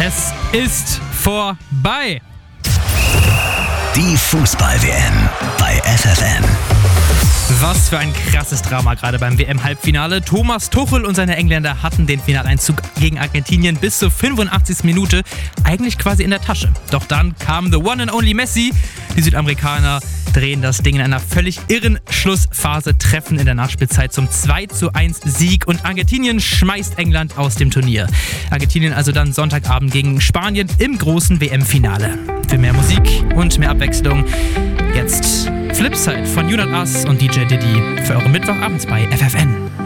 Es ist vorbei. Die Fußball-WM bei FFN. Was für ein krasses Drama gerade beim WM-Halbfinale. Thomas Tuchel und seine Engländer hatten den Finaleinzug gegen Argentinien bis zur 85. Minute eigentlich quasi in der Tasche. Doch dann kam the one and only Messi. Die Südamerikaner drehen das Ding in einer völlig irren Schlussphase, treffen in der Nachspielzeit zum 2:1 Sieg und Argentinien schmeißt England aus dem Turnier. Argentinien also dann Sonntagabend gegen Spanien im großen WM-Finale. Für mehr Musik und mehr Abwechslung jetzt Flipside von You Not Us und DJ Diddy für eure Mittwochabends bei FFN.